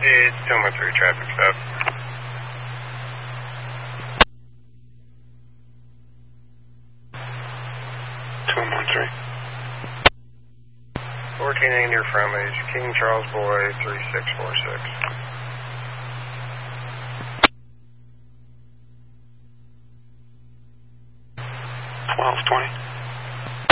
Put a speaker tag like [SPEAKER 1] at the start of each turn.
[SPEAKER 1] It's 213 traffic stop. 213. 14A near Frontledge, King Charles Boy 3646. 1220.